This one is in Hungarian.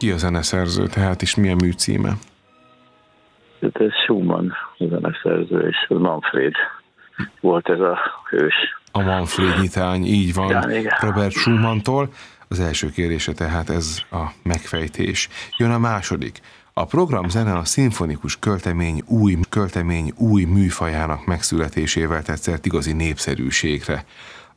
Ki a zeneszerző tehát, és mi a műcíme? Ez Schumann zeneszerző, és Manfred volt ez a hős. A Manfred nyitány, így van, Ja, igen. Robert Schumanntól. Az első kérdése tehát ez a megfejtés. Jön a második. A programzene a szimfonikus költemény új műfajának megszületésével tett szert igazi népszerűségre.